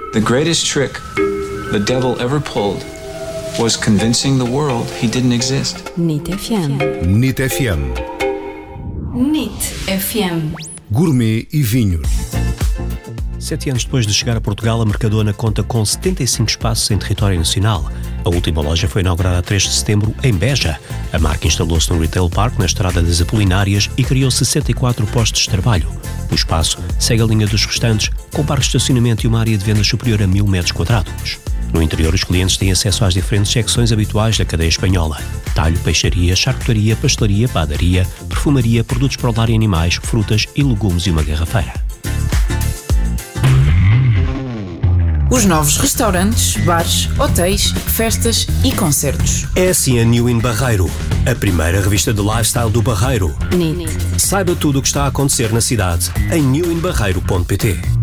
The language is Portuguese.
The greatest trick the devil ever pulled was convincing the world he didn't exist. NIT FM. NIT FM. NIT FM. Gourmet e vinhos. 7 anos depois de chegar a Portugal, a Mercadona conta com 75 espaços em território nacional. A última loja foi inaugurada a 3 de setembro em Beja. A marca instalou-se no Retail Park, na Estrada das Apolinárias, e criou 64 postos de trabalho. O espaço segue a linha dos restantes, com parque de estacionamento e uma área de vendas superior a 1000 metros quadrados. No interior, os clientes têm acesso às diferentes secções habituais da cadeia espanhola: talho, peixaria, charcutaria, pastelaria, padaria, perfumaria, produtos para o lar e animais, frutas e legumes e uma garrafeira. Os novos restaurantes, bares, hotéis, festas e concertos. É assim a New In Barreiro, a primeira revista de lifestyle do Barreiro. NIT. Saiba tudo o que está a acontecer na cidade em newinbarreiro.pt.